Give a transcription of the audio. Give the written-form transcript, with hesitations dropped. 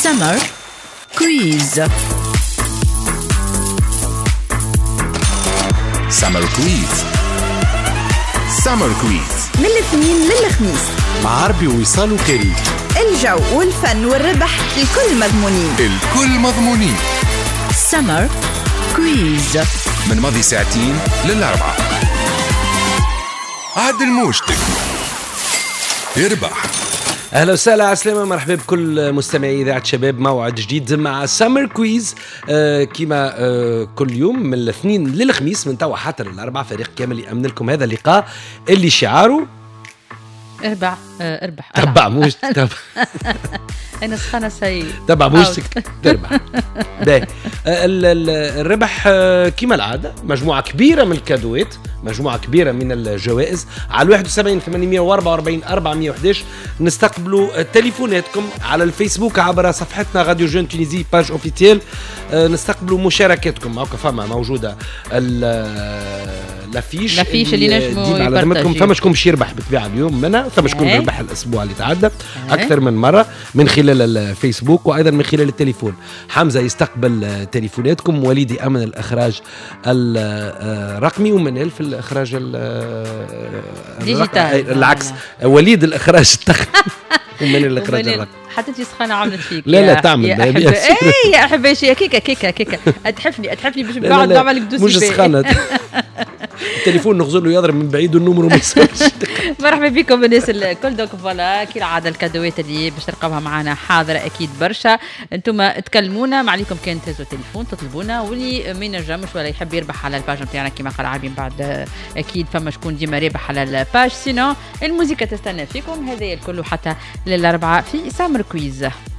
Summer Quiz. Summer Quiz. Summer Quiz من الاثنين للخميس مع عربي ووصال وكريم. الجو والفن والربح الكل مضمونين. الكل مضمونين. Summer Quiz من ماضي ساعتين للأربعة. عدل موشتك يربح. اهلا وسهلا عسلامة، مرحبا بكل مستمعي اذاعه شباب. موعد جديد مع سمر كويز كيما كل يوم من الاثنين للخميس من توا حتى للاربعاء. فريق كامل يامن لكم هذا اللقاء اللي شعاره اربح تبع موشتك. انا سخانه سي تبع موشتك تربح. باهي الربح كيما العاده مجموعه كبيره من الكادوات، مجموعه كبيره من الجوائز على 71 844 411. نستقبلوا تليفوناتكم على الفيسبوك عبر صفحتنا راديو جون تونيزي باج اوفيتيل. نستقبلوا مشاركاتكم. معك فما موجوده لافيش اللي نجموا يبارطاجيو. فما شكون باش يربح بالطبيعه اليوم منها، فما شكون ربح الاسبوع اللي تعدى اكثر من مره من خلال الفيسبوك وايضا من خلال التليفون. حمزه يستقبل تليفوناتكم، وليدي امن الاخراج الرقمي، ومنال في الاخراج ديجيتال العكس، وليد الاخراج التقني ومن الاخراج الرقمي. حتى انت سخانه عملت فيك. لا تعمل يا احبي شي كيكه اتحفني باش بعد نعمل لك دوسي. مش سخانه. التليفون نغزر له يضرب من بعيد والنمر ما يصيرش. مرحبا بكم الناس الكل. دوك فوالا كي العاده الكادوات اللي باش تلقاوها معنا حاضره اكيد برشا. انتم تكلمونا، ما عليكم كان تهزوا التليفون تطلبونا، واللي ما ينجمش ولا يحب يربح على الباج نتاعنا كيما قال عابي بعد اكيد فما شكون ديما رابح على الباج. سينو الموسيقى تستنى فيكم. هذا الكل حتى للاربعاء في سامر كويز.